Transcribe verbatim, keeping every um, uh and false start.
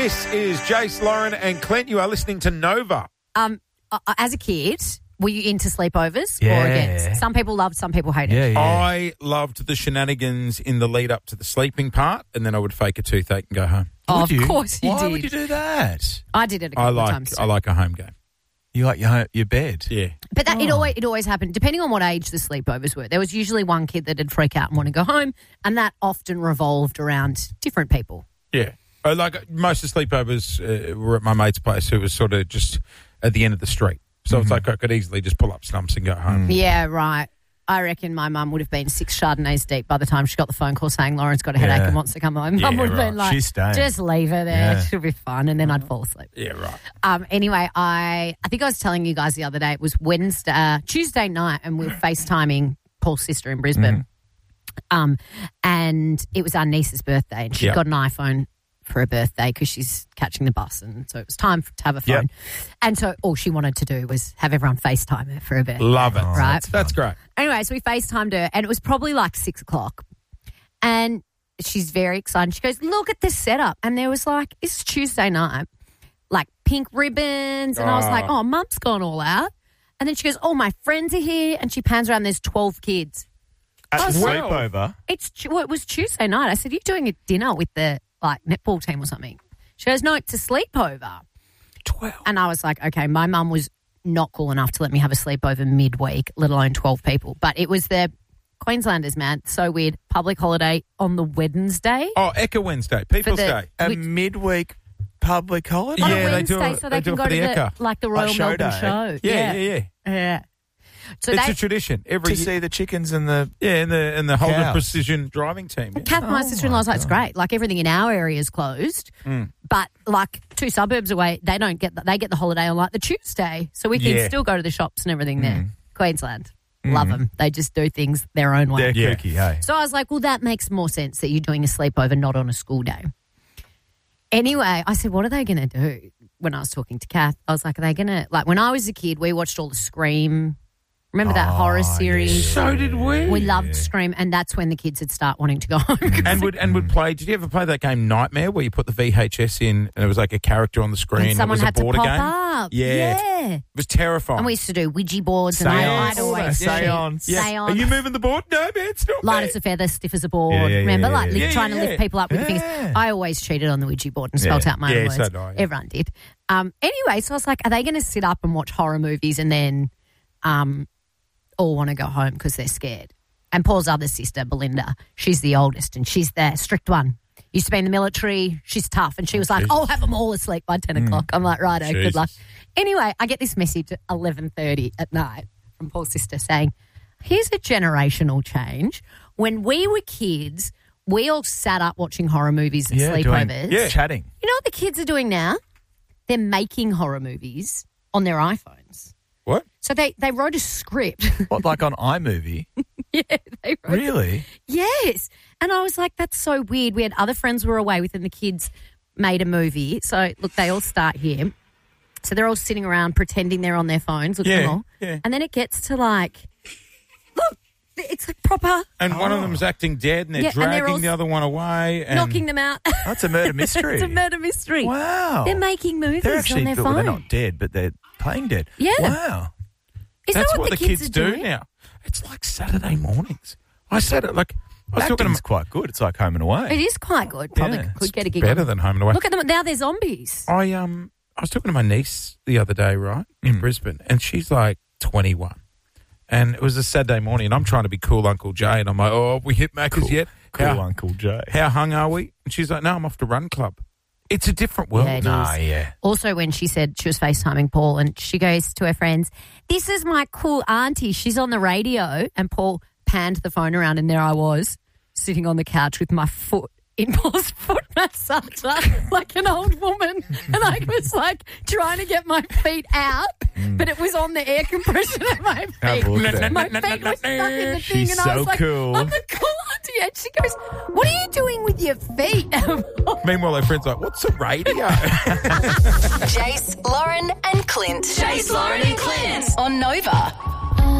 This is Jace, Lauren and Clint. You are listening to Nova. Um, uh, as a kid, were you into sleepovers Yeah. or against? Some people loved, some people hated. Yeah, yeah. I loved the shenanigans in the lead up to the sleeping part, and then I would fake a toothache and go home. Oh, Would of you? course you Why did. would you do that? I did it a I couple of like times. I like a home game. You like your home, your bed? Yeah. But that, it Oh. always it always happened, depending on what age the sleepovers were. There was usually one kid that would freak out and want to go home, and that often revolved around different people. Yeah. I like most of the sleepovers uh, were at my mate's place, who was sort of just at the end of the street. So it's like I could easily just pull up stumps and go home. Yeah, right. I reckon my mum would have been six Chardonnays deep by the time she got the phone call saying Lauren's got a headache Yeah. and wants to come home. Yeah, Mum would have right. been like, She's staying. just leave her there. Yeah. She'll be fun. And then I'd fall asleep. Yeah, right. Um, anyway, I I think I was telling you guys the other day, it was Wednesday, uh, Tuesday night, and we were FaceTiming Paul's sister in Brisbane. Um, and it was our niece's birthday, and she Yep. got an iPhone for her birthday because she's catching the bus, and so it was time to have a phone. Yep. And so all she wanted to do was have everyone FaceTime her for her birthday. Love it. Right. That's, that's great. Anyway, so we FaceTimed her, and it was probably like six o'clock. And she's very excited. She goes, look at this setup. And there was like, it's Tuesday night, like pink ribbons. And I was like, Oh. oh, Mum's gone all out. And then she goes, oh, my friends are here. And she pans around, there's twelve kids. At Oh, the wow. sleepover? It's Tu- well, it was Tuesday night. I said, are you doing a dinner with the like netball team or something? She goes, no, it's a sleepover. twelve. And I was like, okay, my mum was not cool enough to let me have a sleepover midweek, let alone twelve people. But it was the Queenslanders, man. So weird. Public holiday on the Wednesday. Oh, Eka Wednesday, People's the- Day. A Which- midweek public holiday? On Yeah, a they Wednesday, do it- so they they, do can it go for to the the, Ekka. like the Royal show Melbourne day. show. Yeah, yeah, yeah. yeah. So It's they, a tradition. Every To year. see the chickens and the... Yeah, and the and the Holden Cows. Precision driving team. Yeah. Kath, my Oh, sister-in-law, was my like, it's God. great. Like everything in our area is closed, Mm. but like two suburbs away, they don't get the, they get the holiday on like the Tuesday, so we can Yeah. still go to the shops and everything there. Mm. Queensland, love them. They just do things their own way. They're Yeah. kooky, hey? So I was like, well, that makes more sense that you're doing a sleepover, not on a school day. Anyway, I said, what are they going to do? When I was talking to Kath, I was like, are they going to, like when I was a kid, we watched all the Scream. Remember that Oh, horror series? yeah. So did we. We loved Scream, and that's when the kids would start wanting to go home. and would and would play. Did you ever play that game Nightmare, where you put the V H S in and it was like a character on the screen? And someone it was had a to border pop game. up. Yeah. Yeah. It was terrifying. And we used to do Ouija boards, and I, Seance. I'd always cheat. Seance. yeah. Seance. Are you moving the board? No, man, it's not. Light me. as a feather, stiff as a board. Yeah, yeah, yeah, Remember, yeah, like yeah. li- Yeah, trying yeah, to lift people up with your yeah. fingers. I always cheated on the Ouija board and spelt Yeah. out my Yeah, own words. so did I, yeah. Everyone did. Um, anyway, so I was like, are they going to sit up and watch horror movies and then um, all want to go home because they're scared? And Paul's other sister, Belinda, she's the oldest and she's the strict one. Used to be in the military. She's tough. And she was like, Jesus. I'll have them all asleep by ten o'clock. I'm like, righto, good Jesus. luck. Anyway, I get this message at eleven thirty at night from Paul's sister saying, here's a generational change. When we were kids, we all sat up watching horror movies and Yeah, doing- sleepovers. Yeah. Chatting. You know what the kids are doing now? They're making horror movies on their iPhones. What? So they, they wrote a script. What, like on iMovie? yeah, they wrote Really? Yes. And I was like, that's so weird. We had other friends who were away with and the kids made a movie. So, look, they all start here. So they're all sitting around pretending they're on their phones. Look at them Yeah, all. yeah. And then it gets to like, look, it's like proper And one of them's acting dead, and they're Yeah, and they're dragging all the other one away, and knocking them out. That's a murder mystery. It's a murder mystery. Wow. They're making movies They're actually on their well, phone. they're not dead, but they're playing dead. Yeah. Wow. Is That's that what, what the kids, are do doing? now. It's like Saturday mornings. I said it like I was talking to Acting's quite good. It's like Home and Away. It is quite good. Probably Yeah, could get a gig. better on. than Home and Away. Look at them now. They're zombies. I um I was talking to my niece the other day, right, in Brisbane, and she's like twenty-one. And it was a Saturday morning, and I'm trying to be cool Uncle Jay, and I'm like, oh, have we hit Macca's yet? Cool how, Uncle Jay. how hung are we? And she's like, no, I'm off to Run Club. It's a different world. Yeah, it Nah, is. yeah. Also, when she said she was FaceTiming Paul and she goes to her friends, this is my cool auntie. She's on the radio. And Paul panned the phone around and there I was sitting on the couch with my foot in Paul's foot massager like an old woman. And I was like trying to get my feet out, but it was on the air compression of my Have feet. a look at that. My feet were stuck in the thing She's and I so was like, cool. I'm the cool auntie. And she goes, what are you doing with your feet? Meanwhile, their friend's like, what's a radio? Jace, Lauren, and Clint. Jace, Lauren, and Clint on Nova.